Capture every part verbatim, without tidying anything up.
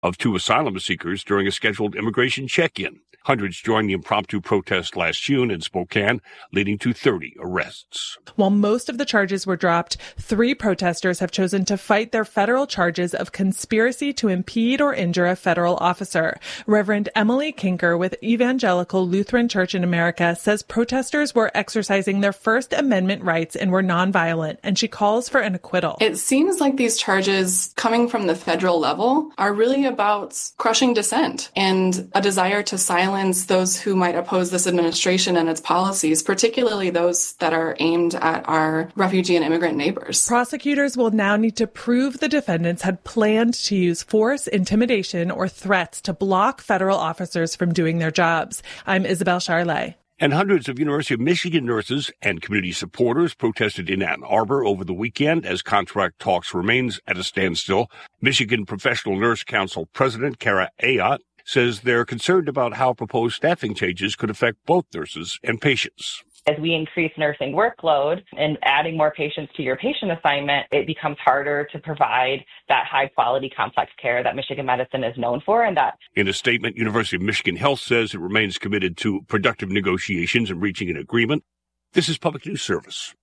of two asylum seekers during a scheduled immigration check-in. Hundreds joined the impromptu protest last June in Spokane, leading to thirty arrests. While most of the charges were dropped, three protesters have chosen to fight their federal charges of conspiracy to impede or injure a federal officer. Reverend Emily Kinker with Evangelical Lutheran Church in America says protesters were exercising their First Amendment rights and were nonviolent, and she calls for an acquittal. It seems like these charges coming from the federal level are really about crushing dissent and a desire to silence those who might oppose this administration and its policies, particularly those that are aimed at our refugee and immigrant neighbors. Prosecutors will now need to prove the defendants had planned to use force, intimidation, or threats to block federal officers from doing their jobs. I'm Isabel Charlet. And hundreds of University of Michigan nurses and community supporters protested in Ann Arbor over the weekend as contract talks remains at a standstill. Michigan Professional Nurse Council President Kara Ayotte says they're concerned about how proposed staffing changes could affect both nurses and patients. As we increase nursing workload and adding more patients to your patient assignment, it becomes harder to provide that high-quality complex care that Michigan medicine is known for. And that, in a statement, University of Michigan Health says it remains committed to productive negotiations and reaching an agreement. This is Public News Service.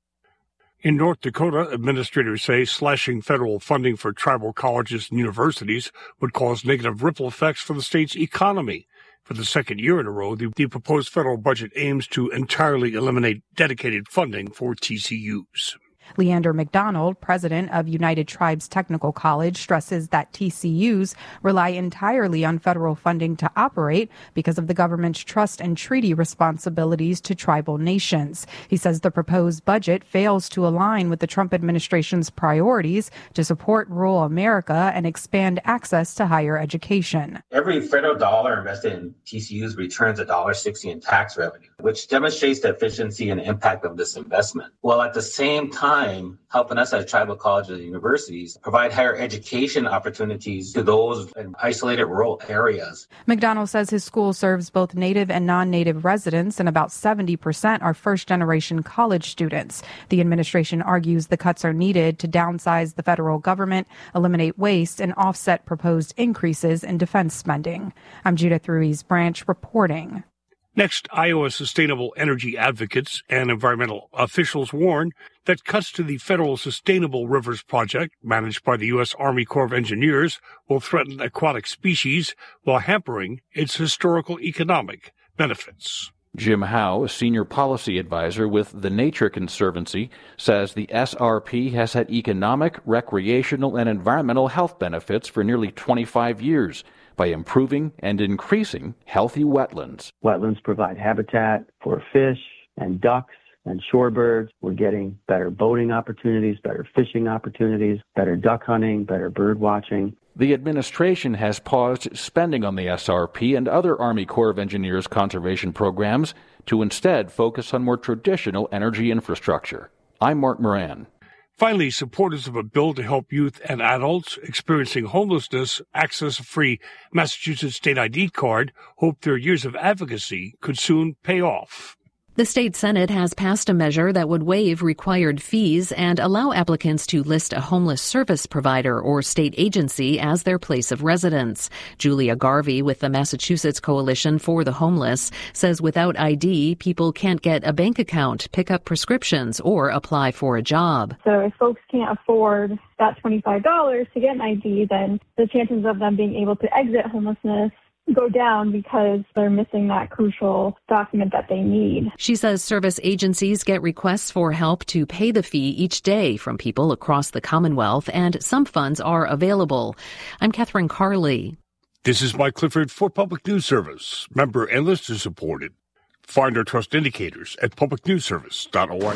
In North Dakota, administrators say slashing federal funding for tribal colleges and universities would cause negative ripple effects for the state's economy. For the second year in a row, the, the proposed federal budget aims to entirely eliminate dedicated funding for T C Us. Leander McDonald, president of United Tribes Technical College, stresses that T C Us rely entirely on federal funding to operate because of the government's trust and treaty responsibilities to tribal nations. He says the proposed budget fails to align with the Trump administration's priorities to support rural America and expand access to higher education. Every federal dollar invested in T C Us returns one dollar sixty in tax revenue, which demonstrates the efficiency and impact of this investment, while at the same time helping us as tribal colleges and universities provide higher education opportunities to those in isolated rural areas. McDonald says his school serves both Native and non-Native residents, and about seventy percent are first-generation college students. The administration argues the cuts are needed to downsize the federal government, eliminate waste, and offset proposed increases in defense spending. I'm Judith Ruiz Branch reporting. Next, Iowa sustainable energy advocates and environmental officials warn that cuts to the federal Sustainable Rivers Project, managed by the U S Army Corps of Engineers, will threaten aquatic species while hampering its historical economic benefits. Jim Howe, a senior policy advisor with the Nature Conservancy, says the S R P has had economic, recreational, and environmental health benefits for nearly twenty-five years. By improving and increasing healthy wetlands. Wetlands provide habitat for fish and ducks and shorebirds. We're getting better boating opportunities, better fishing opportunities, better duck hunting, better bird watching. The administration has paused spending on the S R P and other Army Corps of Engineers conservation programs to instead focus on more traditional energy infrastructure. I'm Mark Moran. Finally, supporters of a bill to help youth and adults experiencing homelessness access a free Massachusetts state I D card hope their years of advocacy could soon pay off. The state Senate has passed a measure that would waive required fees and allow applicants to list a homeless service provider or state agency as their place of residence. Julia Garvey with the Massachusetts Coalition for the Homeless says without I D, people can't get a bank account, pick up prescriptions, or apply for a job. So if folks can't afford that twenty-five dollars to get an I D, then the chances of them being able to exit homelessness go down because they're missing that crucial document that they need. She says service agencies get requests for help to pay the fee each day from people across the Commonwealth, and some funds are available. I'm Catherine Carley. This is Mike Clifford for Public News Service. Member and listener supported. Find our trust indicators at public news service dot org.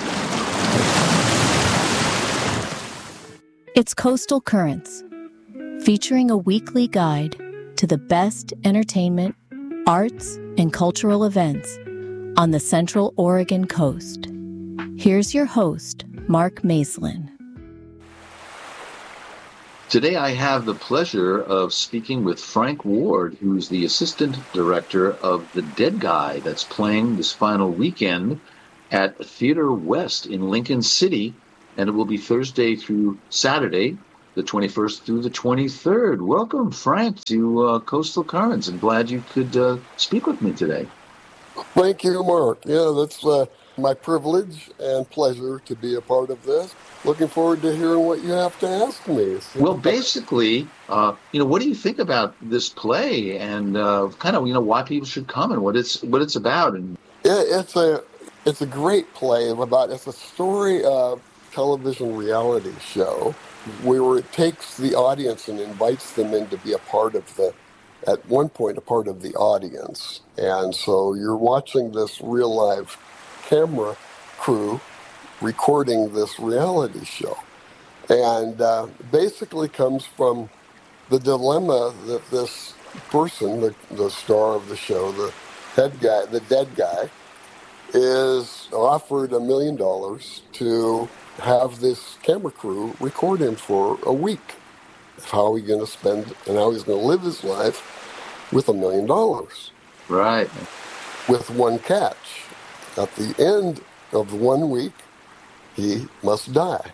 It's Coastal Currents, featuring a weekly guide to the best entertainment, arts, and cultural events on the Central Oregon coast. Here's your host, Mark Maislin. Today I have the pleasure of speaking with Frank Ward, who's the assistant director of The Dead Guy that's playing this final weekend at Theater West in Lincoln City, and it will be Thursday through Saturday the twenty-first through the twenty-third. Welcome, Frank, to uh, Coastal Currents. I'm glad you could uh, speak with me today. Thank you, Mark. Yeah, that's uh, my privilege and pleasure to be a part of this. Looking forward to hearing what you have to ask me. Well, basically, uh, you know, what do you think about this play and uh, kind of, you know, why people should come and what it's what it's about? And yeah, it's a it's a great play about. It's a story of television reality show where it takes the audience and invites them in to be a part of the. At one point, a part of the audience, and so you're watching this real live camera crew recording this reality show. And uh, basically comes from the dilemma that this person, the, the star of the show, the head guy, the dead guy, is offered a million dollars to have this camera crew record him for a week. How he's going to spend and how he's going to live his life with a million dollars. Right. With one catch. At the end of one week, he must die.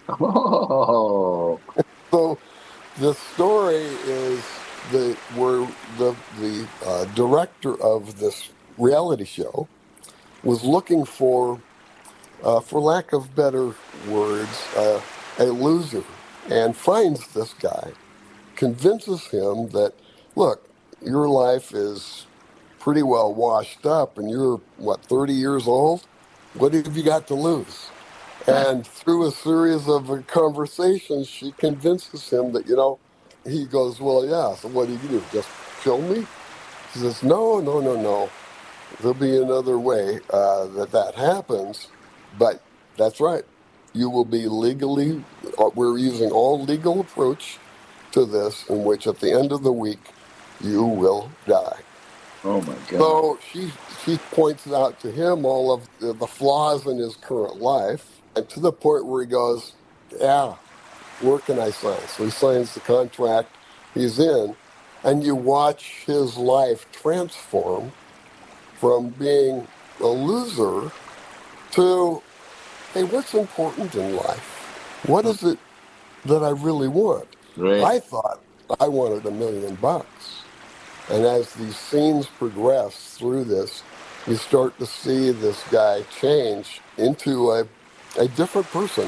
Oh. So the story is the where the the uh, director of this reality show was looking for, uh, for lack of better words, uh, a loser, and finds this guy, convinces him that, look, your life is pretty well washed up, and you're, what, thirty years old? What have you got to lose? And through a series of conversations, she convinces him that, you know, he goes, well, yeah, so what do you do? Just kill me? She says, no, no, no, no. There'll be another way uh, that that happens. But that's right. You will be legally, we're using all legal approach to this, in which at the end of the week, you will die. Oh, my God. So she, she points out to him all of the, the flaws in his current life. And to the point where he goes, yeah, where can I sign? So he signs the contract, he's in, and you watch his life transform from being a loser to, hey, what's important in life? What is it that I really want? Right. I thought I wanted a million bucks. And as these scenes progress through this, you start to see this guy change into a a different person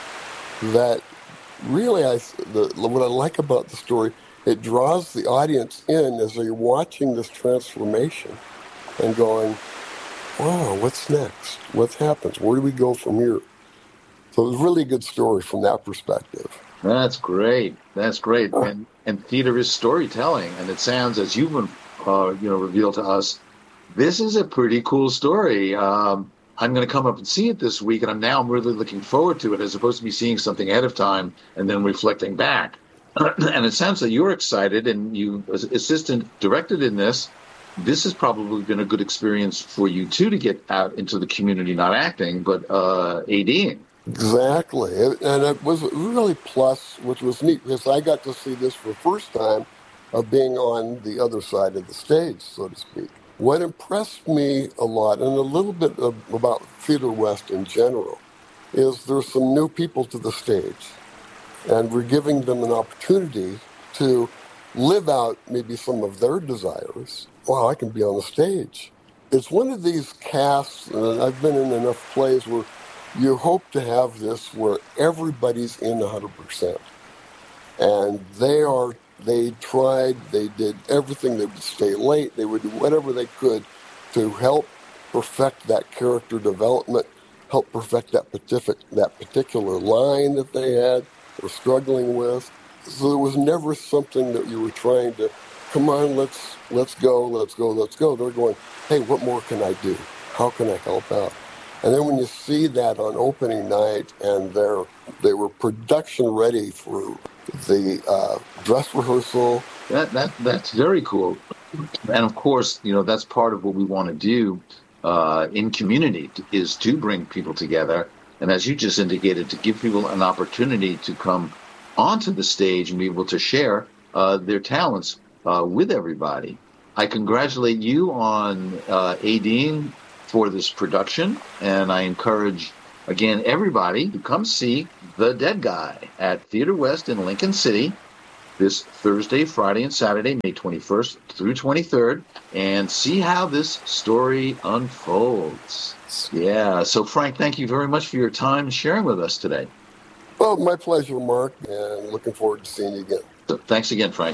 that really, I, the, what I like about the story, it draws the audience in as they're watching this transformation and going, wow, what's next? What happens? Where do we go from here? So it was a really good story from that perspective. That's great. That's great. And and theater is storytelling. And it sounds, as you've been, uh, you know, revealed to us, this is a pretty cool story. Um, I'm going to come up and see it this week, and I'm now I'm really looking forward to it, as opposed to me seeing something ahead of time and then reflecting back. And it sounds like you're excited, and you, as assistant directed in this, this has probably been a good experience for you, too, to get out into the community, not acting, but uh, ADing. Exactly. And it was really plus, which was neat, because I got to see this for the first time of being on the other side of the stage, so to speak. What impressed me a lot, and a little bit of, about Theater West in general, is there's some new people to the stage, and we're giving them an opportunity to live out maybe some of their desires. Wow, I can be on the stage. It's one of these casts, and I've been in enough plays where you hope to have this where everybody's in one hundred percent. And they are They tried, they did everything, they would stay late, they would do whatever they could to help perfect that character development, help perfect that particular, that particular line that they had, were struggling with. So there was never something that you were trying to, come on, let's let's go, let's go, let's go. They're going, hey, what more can I do? How can I help out? And then when you see that on opening night and they're, they were production ready for the uh, dress rehearsal. That that that's very cool. And of course, you know, that's part of what we want to do uh, in community is to bring people together. And as you just indicated, to give people an opportunity to come onto the stage and be able to share uh, their talents uh, with everybody. I congratulate you on uh, ADing for this production, and I encourage Again, everybody, come see The Dead Guy at Theater West in Lincoln City this Thursday, Friday, and Saturday, May twenty-first through twenty-third, and see how this story unfolds. Yeah, so Frank, thank you very much for your time and sharing with us today. Well, my pleasure, Mark, and looking forward to seeing you again. So thanks again, Frank.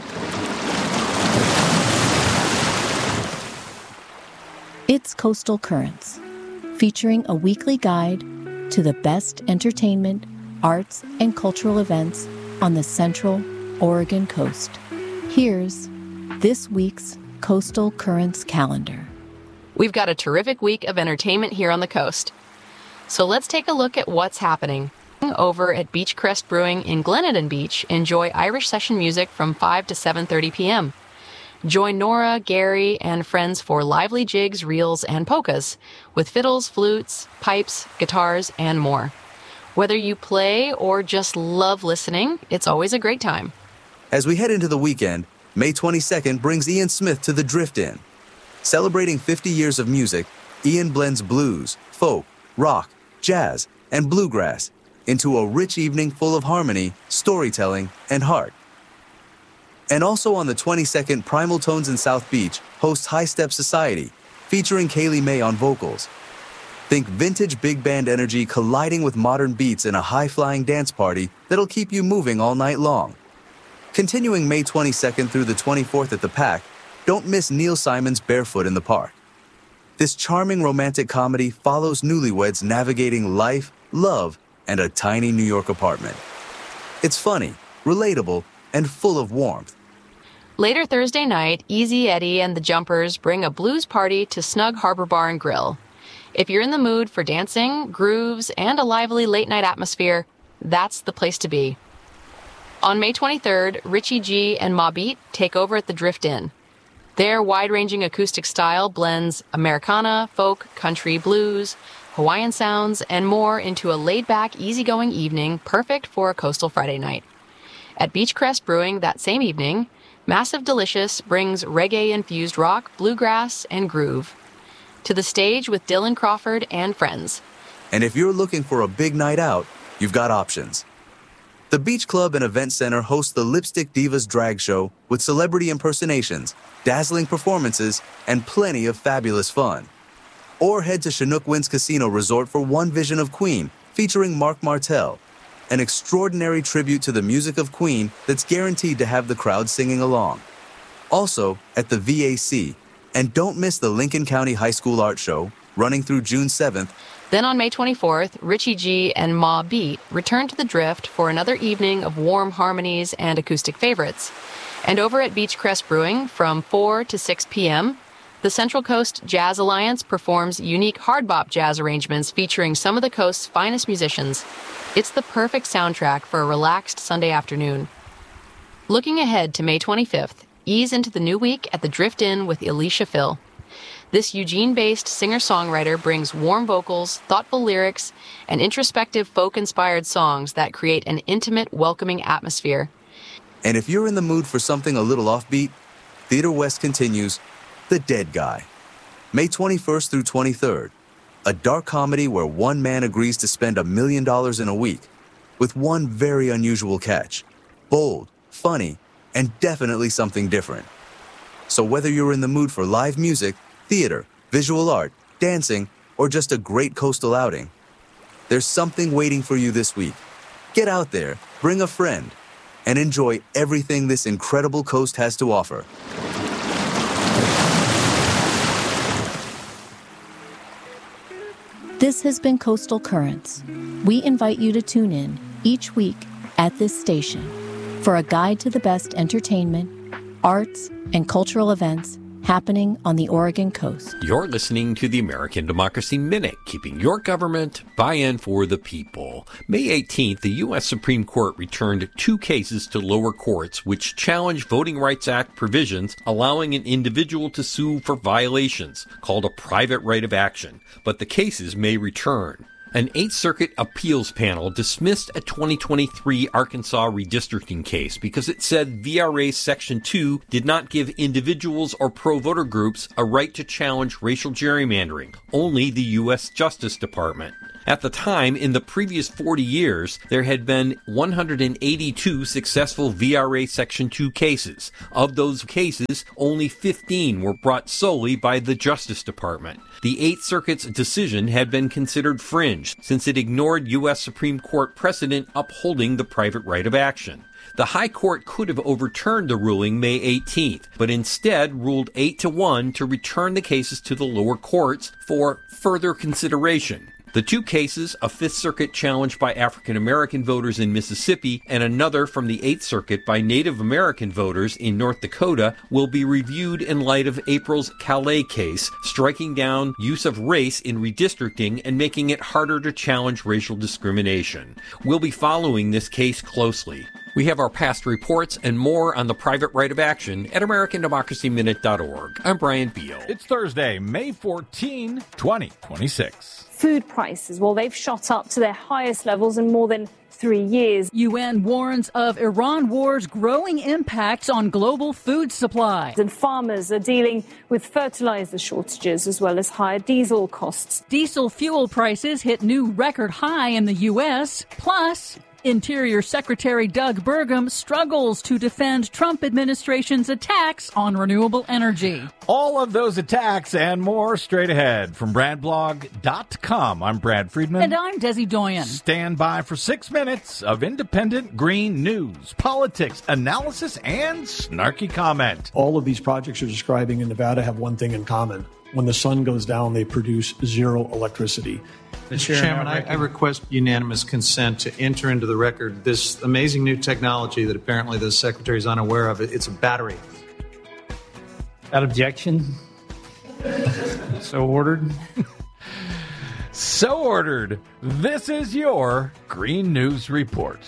It's Coastal Currents, featuring a weekly guide to the best entertainment, arts, and cultural events on the Central Oregon coast. Here's this week's Coastal Currents calendar. We've got a terrific week of entertainment here on the coast. So let's take a look at what's happening. Over at Beechcrest Brewing in Glenadon Beach, enjoy Irish session music from five to seven thirty p.m. Join Nora, Gary, and friends for lively jigs, reels, and polkas with fiddles, flutes, pipes, guitars, and more. Whether you play or just love listening, it's always a great time. As we head into the weekend, May twenty-second brings Ian Smith to the Drift Inn. Celebrating fifty years of music, Ian blends blues, folk, rock, jazz, and bluegrass into a rich evening full of harmony, storytelling, and heart. And also on the twenty-second, Primal Tones in South Beach hosts High Step Society, featuring Kaylee May on vocals. Think vintage big band energy colliding with modern beats in a high-flying dance party that'll keep you moving all night long. Continuing May twenty-second through the twenty-fourth at the Pack, don't miss Neil Simon's Barefoot in the Park. This charming romantic comedy follows newlyweds navigating life, love, and a tiny New York apartment. It's funny, relatable, and full of warmth. Later Thursday night, Easy Eddie and the Jumpers bring a blues party to Snug Harbor Bar and Grill. If you're in the mood for dancing, grooves, and a lively late-night atmosphere, that's the place to be. On May twenty-third, Richie G and Ma Beat take over at the Drift Inn. Their wide-ranging acoustic style blends Americana, folk, country, blues, Hawaiian sounds, and more into a laid-back, easygoing evening perfect for a coastal Friday night. At Beechcrest Brewing that same evening, Massive Delicious brings reggae-infused rock, bluegrass, and groove to the stage with Dylan Crawford and friends. And if you're looking for a big night out, you've got options. The Beach Club and Event Center hosts the Lipstick Divas Drag Show with celebrity impersonations, dazzling performances, and plenty of fabulous fun. Or head to Chinook Winds Casino Resort for One Vision of Queen, featuring Mark Martel, an extraordinary tribute to the music of Queen that's guaranteed to have the crowd singing along. Also, at the V A C, and don't miss the Lincoln County High School Art Show, running through June seventh. Then on May twenty-fourth, Richie G and Ma Beat return to the Drift for another evening of warm harmonies and acoustic favorites. And over at Beechcrest Brewing from four to six p.m., the Central Coast Jazz Alliance performs unique hard bop jazz arrangements featuring some of the coast's finest musicians. It's the perfect soundtrack for a relaxed Sunday afternoon. Looking ahead to May twenty-fifth, ease into the new week at the Drift Inn with Alicia Phil. This Eugene-based singer-songwriter brings warm vocals, thoughtful lyrics, and introspective folk-inspired songs that create an intimate, welcoming atmosphere. And if you're in the mood for something a little offbeat, Theater West continues The Dead Guy, May twenty-first through twenty-third, a dark comedy where one man agrees to spend a million dollars in a week, with one very unusual catch: bold, funny, and definitely something different. So whether you're in the mood for live music, theater, visual art, dancing, or just a great coastal outing, there's something waiting for you this week. Get out there, bring a friend, and enjoy everything this incredible coast has to offer. This has been Coastal Currents. We invite you to tune in each week at this station for a guide to the best entertainment, arts, and cultural events happening on the Oregon coast. You're listening to the American Democracy Minute, keeping your government buy-in for the people. May eighteenth, the U S Supreme Court returned two cases to lower courts which challenge Voting Rights Act provisions allowing an individual to sue for violations, called a private right of action, but the cases may return. An Eighth Circuit appeals panel dismissed a twenty twenty-three Arkansas redistricting case because it said V R A Section two did not give individuals or pro-voter groups a right to challenge racial gerrymandering, only the U S Justice Department. At the time, in the previous forty years, there had been one hundred eighty-two successful V R A Section two cases. Of those cases, only fifteen were brought solely by the Justice Department. The Eighth Circuit's decision had been considered fringe, since it ignored U S Supreme Court precedent upholding the private right of action. The High Court could have overturned the ruling May eighteenth, but instead ruled eight to one to return the cases to the lower courts for further consideration. The two cases, a Fifth Circuit challenge by African American voters in Mississippi and another from the Eighth Circuit by Native American voters in North Dakota, will be reviewed in light of April's Calais case, striking down use of race in redistricting and making it harder to challenge racial discrimination. We'll be following this case closely. We have our past reports and more on the private right of action at American Democracy Minute dot org. I'm Brian Beal. It's Thursday, May fourteenth, twenty twenty-six. Food prices, well, they've shot up to their highest levels in more than three years. U N warns of Iran war's growing impacts on global food supply. And farmers are dealing with fertilizer shortages as well as higher diesel costs. Diesel fuel prices hit new record high in the U S. Plus, Interior Secretary Doug Burgum struggles to defend Trump administration's attacks on renewable energy. All of those attacks and more straight ahead from Brad Blog dot com. I'm Brad Friedman. And I'm Desi Doyen. Stand by for six minutes of independent green news, politics, analysis, and snarky comment. All of these projects you're describing in Nevada have one thing in common. When the sun goes down, they produce zero electricity. Mister Chairman, I, I request unanimous consent to enter into the record this amazing new technology that apparently the Secretary is unaware of. It's a battery. Without objection. So ordered. So ordered. This is your Green News Report.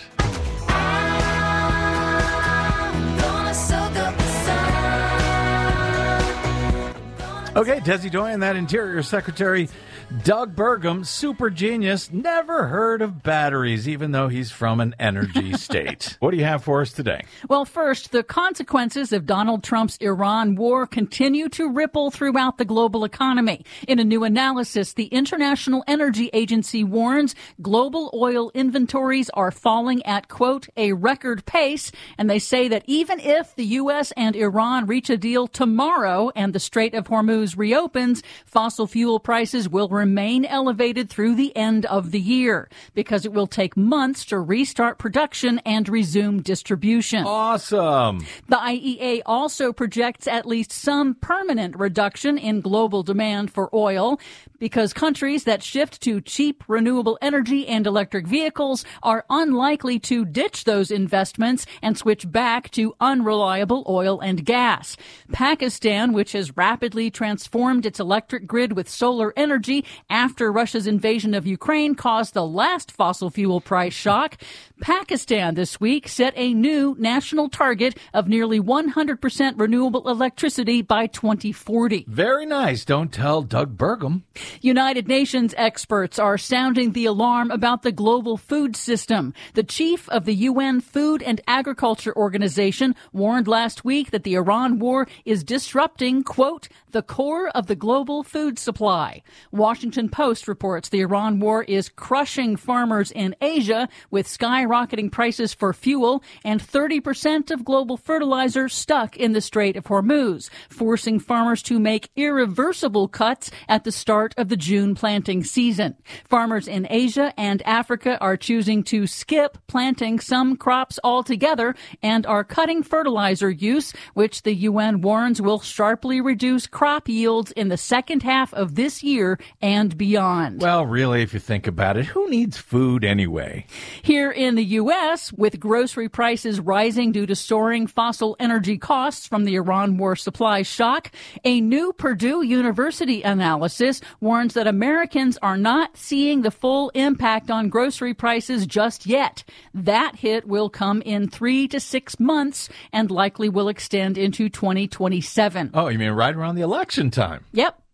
Okay, Desi Doyen, that Interior Secretary Doug Burgum, super genius, never heard of batteries, even though he's from an energy state. What do you have for us today? Well, first, the consequences of Donald Trump's Iran war continue to ripple throughout the global economy. In a new analysis, the International Energy Agency warns global oil inventories are falling at, quote, a record pace. And they say that even if the U S and Iran reach a deal tomorrow and the Strait of Hormuz reopens, fossil fuel prices will remain elevated through the end of the year because it will take months to restart production and resume distribution. Awesome. The I E A also projects at least some permanent reduction in global demand for oil because countries that shift to cheap renewable energy and electric vehicles are unlikely to ditch those investments and switch back to unreliable oil and gas. Pakistan, which has rapidly transformed its electric grid with solar energy after Russia's invasion of Ukraine caused the last fossil fuel price shock, Pakistan this week set a new national target of nearly one hundred percent renewable electricity by twenty forty. Very nice. Don't tell Doug Burgum. United Nations experts are sounding the alarm about the global food system. The chief of the U N Food and Agriculture Organization warned last week that the Iran war is disrupting, quote, the core of the global food supply. Washington Post reports the Iran war is crushing farmers in Asia with skyrocketing prices for fuel and thirty percent of global fertilizer stuck in the Strait of Hormuz, forcing farmers to make irreversible cuts at the start of the June planting season. Farmers in Asia and Africa are choosing to skip planting some crops altogether and are cutting fertilizer use, which the U N warns will sharply reduce crop yields in the second half of this year and beyond. Well, really, if you think about it, who needs food anyway? Here in the U S, with grocery prices rising due to soaring fossil energy costs from the Iran war supply shock, a new Purdue University analysis warns that Americans are not seeing the full impact on grocery prices just yet. That hit will come in three to six months and likely will extend into twenty twenty-seven. Oh, you mean right around the election time? Yep.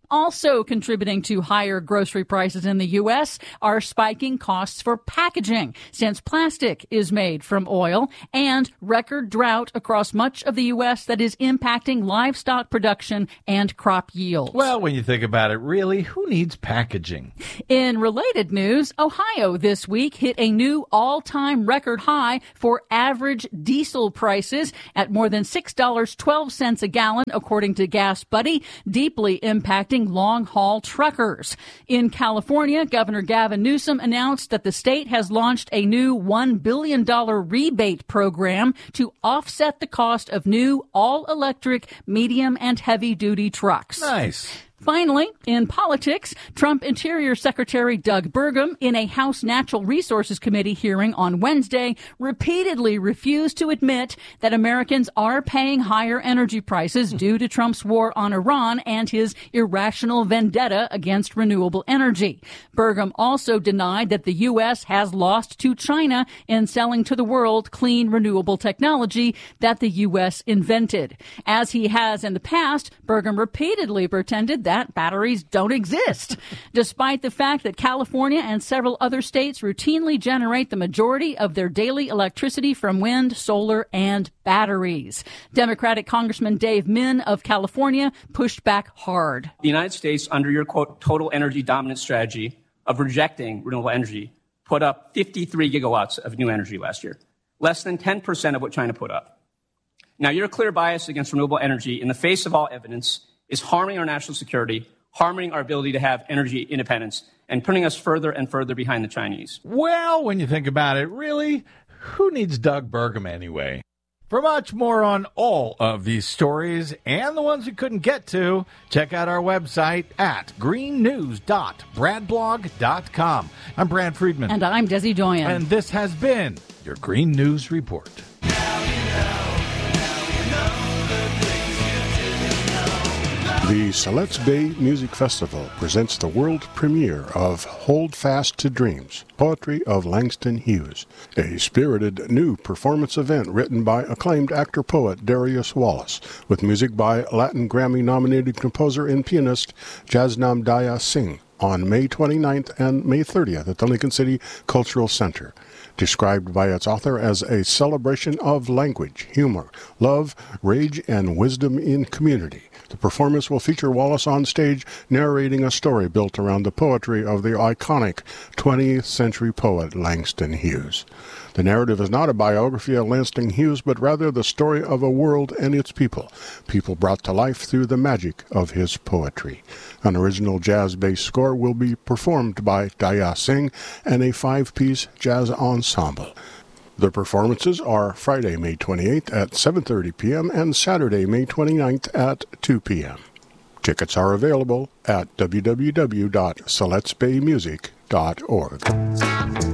Also contributing to higher grocery prices in the U S are spiking costs for packaging, since plastic is made from oil, and record drought across much of the U S that is impacting livestock production and crop yields. Well, when you think about it, really, who needs packaging? In related news, Ohio this week hit a new all-time record high for average diesel prices at more than six dollars and twelve cents a gallon, according to Gas Buddy, deeply impacting long-haul truckers. In California, Governor Gavin Newsom announced that the state has launched a new one billion dollars rebate program to offset the cost of new all-electric medium and heavy-duty trucks. Nice. Finally, in politics, Trump Interior Secretary Doug Burgum, in a House Natural Resources Committee hearing on Wednesday, repeatedly refused to admit that Americans are paying higher energy prices due to Trump's war on Iran and his irrational vendetta against renewable energy. Burgum also denied that the U S has lost to China in selling to the world clean renewable technology that the U S invented. As he has in the past, Burgum repeatedly pretended that batteries don't exist, despite the fact that California and several other states routinely generate the majority of their daily electricity from wind, solar, and batteries. Democratic Congressman Dave Min of California pushed back hard. The United States, under your quote, total energy dominance strategy of rejecting renewable energy, put up fifty-three gigawatts of new energy last year, less than ten percent of what China put up. Now, your clear bias against renewable energy in the face of all evidence is harming our national security, harming our ability to have energy independence, and putting us further and further behind the Chinese. Well, when you think about it, really, who needs Doug Burgum anyway? For much more on all of these stories and the ones we couldn't get to, check out our website at green news dot brad blog dot com. I'm Brad Friedman. And I'm Desi Doyen. And this has been your Green News Report. The Siletz Bay Music Festival presents the world premiere of Hold Fast to Dreams, poetry of Langston Hughes, a spirited new performance event written by acclaimed actor-poet Darius Wallace, with music by Latin Grammy-nominated composer and pianist Jasnam Daya Singh, on May twenty-ninth and May thirtieth at the Lincoln City Cultural Center. Described by its author as a celebration of language, humor, love, rage, and wisdom in community. The performance will feature Wallace on stage narrating a story built around the poetry of the iconic twentieth century poet Langston Hughes. The narrative is not a biography of Langston Hughes, but rather the story of a world and its people, people brought to life through the magic of his poetry. An original jazz-based score will be performed by Daya Singh and a five-piece jazz ensemble. The performances are Friday, May twenty-eighth at seven thirty p.m. and Saturday, May twenty-ninth at two p.m. Tickets are available at w w w dot siletz bay music dot org.